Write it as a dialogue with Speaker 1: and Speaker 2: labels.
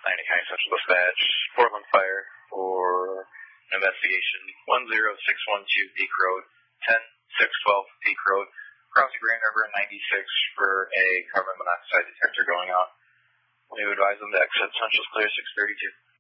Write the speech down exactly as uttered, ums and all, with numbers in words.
Speaker 1: ninety County Central Dispatch, Portland Fire for an investigation. one zero six one two Peak Road, ten six twelve Peak Road, crossing Grand River ninety-six for a carbon monoxide detector going on. We advise them to exit Central's clear six thirty-two.